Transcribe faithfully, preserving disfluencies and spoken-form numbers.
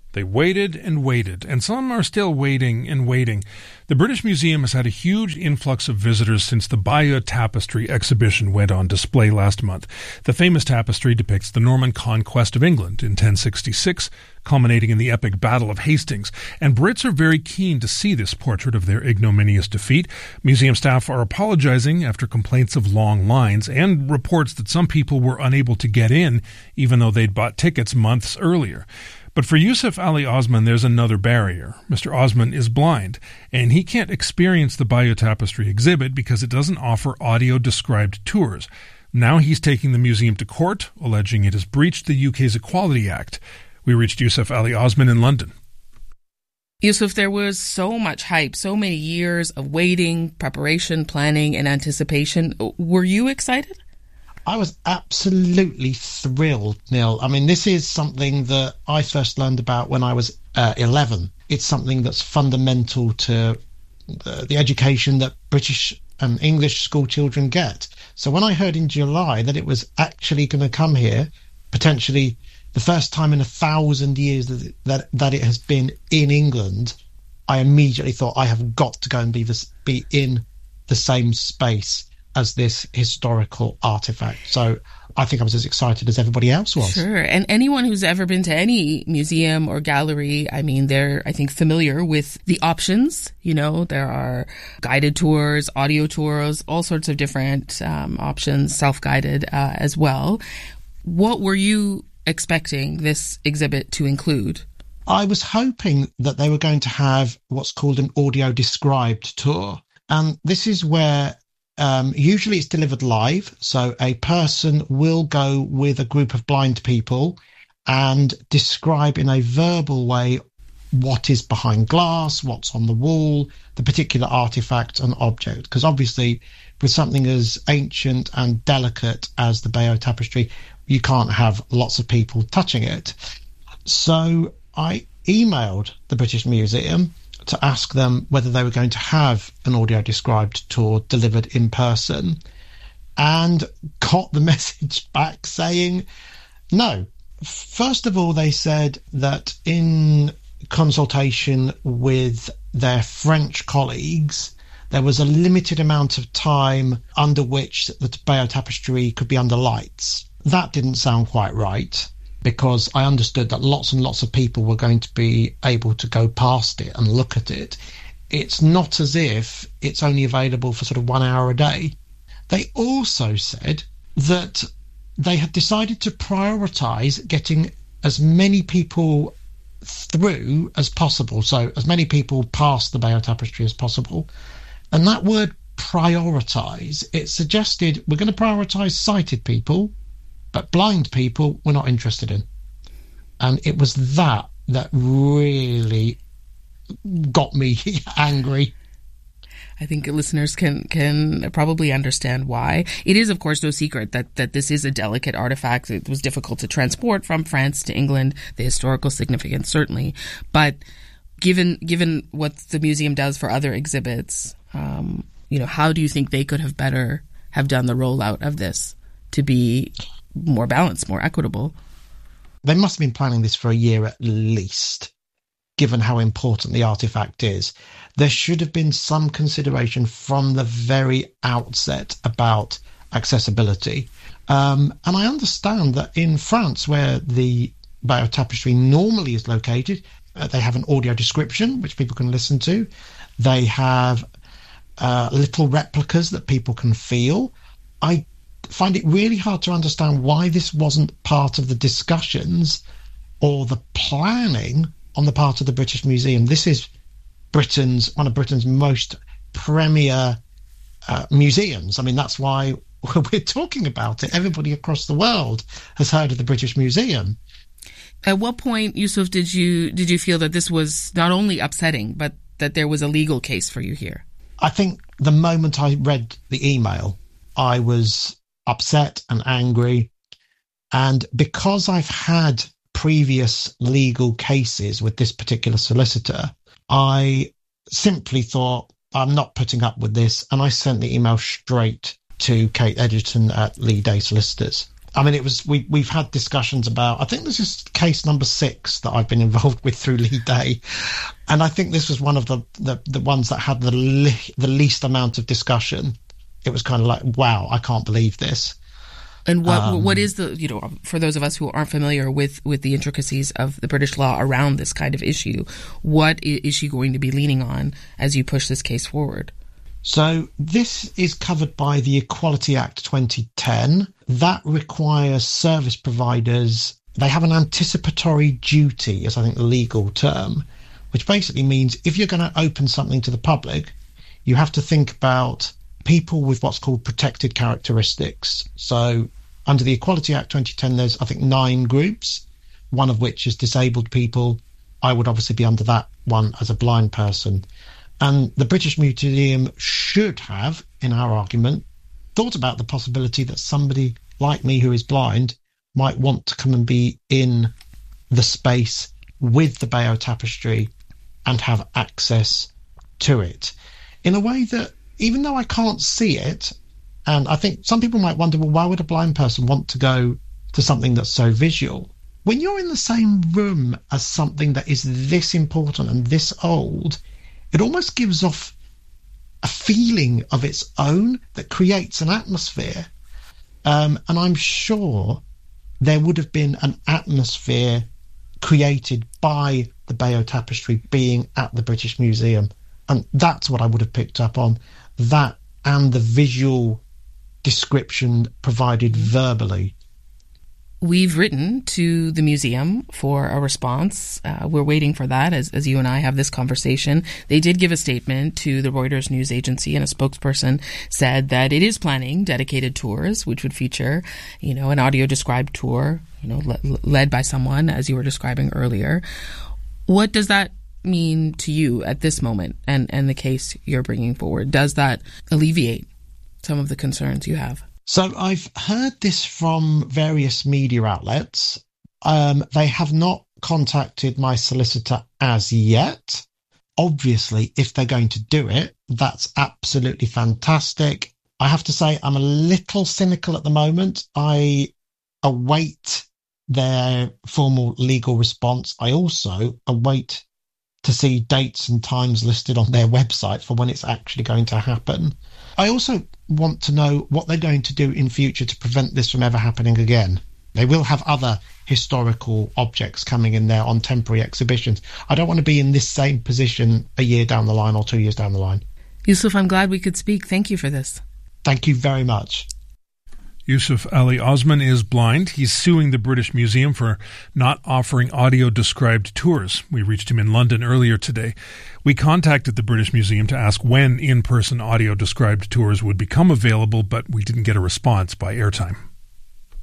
They waited and waited, and some are still waiting and waiting. The British Museum has had a huge influx of visitors since the Bayeux Tapestry exhibition went on display last month. The famous tapestry depicts the Norman conquest of England in ten sixty-six, culminating in the epic Battle of Hastings, and Brits are very keen to see this portrait of their ignominious defeat. Museum staff are apologizing after complaints of long lines and reports that some people were unable to get in, even though they'd bought tickets months earlier. But for Yusuf Ali Osman, there's another barrier. Mister Osman is blind, and he can't experience the Bayeux Tapestry exhibit because it doesn't offer audio-described tours. Now he's taking the museum to court, alleging it has breached the U K's Equality Act. We reached Yusuf Ali Osman in London. Yusuf, there was so much hype, so many years of waiting, preparation, planning, and anticipation. Were you excited? I was absolutely thrilled, Neil. I mean, this is something that I first learned about when I was uh, eleven. It's something that's fundamental to the, the education that British and English school children get. So when I heard in July that it was actually going to come here, potentially the first time in a thousand years that, that, that it has been in England, I immediately thought I have got to go and be, this, be in the same space as this historical artifact. So I think I was as excited as everybody else was. Sure. And anyone who's ever been to any museum or gallery, I mean, they're, I think, familiar with the options. You know, there are guided tours, audio tours, all sorts of different um, options, self-guided uh, as well. What were you expecting this exhibit to include? I was hoping that they were going to have what's called an audio described tour. And this is where Um, usually it's delivered live, so a person will go with a group of blind people and describe in a verbal way what is behind glass, what's on the wall, the particular artifact and object. Because obviously with something as ancient and delicate as the Bayeux Tapestry, you can't have lots of people touching it. So I emailed the British Museum to ask them whether they were going to have an audio-described tour delivered in person, and got the message back saying no. First of all, they said that in consultation with their French colleagues, there was a limited amount of time under which the Bayeux Tapestry could be under lights. That didn't sound quite right, because I understood that lots and lots of people were going to be able to go past it and look at it. It's not as if it's only available for sort of one hour a day. They also said that they had decided to prioritise getting as many people through as possible, so as many people past the Bayeux Tapestry as possible. And that word prioritise, it suggested we're going to prioritise sighted people, but blind people we're not interested in. And it was that that really got me angry. I think listeners can can probably understand why. It is, of course, no secret that, that this is a delicate artifact. It was difficult to transport from France to England, the historical significance, certainly. But given given what the museum does for other exhibits, um, you know, how do you think they could have better have done the rollout of this to be more balanced, more equitable? They must have been planning this for a year at least, given how important the artifact is. There should have been some consideration from the very outset about accessibility. Um, and I understand that in France, where the Bayeux Tapestry normally is located, uh, they have an audio description, which people can listen to. They have uh, little replicas that people can feel. I find it really hard to understand why this wasn't part of the discussions or the planning on the part of the British Museum. This is Britain's one of Britain's most premier uh, museums. I mean, that's why we're talking about it. Everybody across the world has heard of the British Museum. At what point, Yusuf, did you did you feel that this was not only upsetting, but that there was a legal case for you here? I think the moment I read the email, I was upset and angry. And because I've had previous legal cases with this particular solicitor, I simply thought, I'm not putting up with this. And I sent the email straight to Kate Edgerton at Lee Day Solicitors. I mean, it was we we've had discussions about. I think this is case number six that I've been involved with through Leigh Day, and I think this was one of the the, the ones that had the le- the least amount of discussion. It was kind of like, wow, I can't believe this. And what Um, what is the, you know, for those of us who aren't familiar with, with the intricacies of the British law around this kind of issue, what is she going to be leaning on as you push this case forward? So this is covered by the Equality Act twenty ten. That requires service providers, they have an anticipatory duty, is I think the legal term, which basically means if you're going to open something to the public, you have to think about people with what's called protected characteristics. So under the Equality Act twenty ten, there's, I think, nine groups, one of which is disabled people. I would obviously be under that one as a blind person. And the British Museum should have, in our argument, thought about the possibility that somebody like me who is blind might want to come and be in the space with the Bayeux Tapestry and have access to it in a way that, even though I can't see it, and I think some people might wonder, well, why would a blind person want to go to something that's so visual? When you're in the same room as something that is this important and this old, it almost gives off a feeling of its own that creates an atmosphere. Um, and I'm sure there would have been an atmosphere created by the Bayeux Tapestry being at the British Museum. And that's what I would have picked up on. That and the visual description provided verbally. We've written to the museum for a response. Uh, we're waiting for that as, as you and I have this conversation. They did give a statement to the Reuters news agency, and a spokesperson said that it is planning dedicated tours, which would feature, you know, an audio described tour, you know, le- led by someone, as you were describing earlier. What does that mean to you at this moment and, and the case you're bringing forward? Does that alleviate some of the concerns you have? So I've heard this from various media outlets. Um, they have not contacted my solicitor as yet. Obviously, if they're going to do it, that's absolutely fantastic. I have to say I'm a little cynical at the moment. I await their formal legal response. I also await to see dates and times listed on their website for when it's actually going to happen. I also want to know what they're going to do in future to prevent this from ever happening again. They will have other historical objects coming in there on temporary exhibitions. I don't want to be in this same position a year down the line or two years down the line. Yusuf, I'm glad we could speak. Thank you for this. Thank you very much. Yusuf Ali Osman is blind. He's suing the British Museum for not offering audio-described tours. We reached him in London earlier today. We contacted the British Museum to ask when in-person audio-described tours would become available, but we didn't get a response by airtime.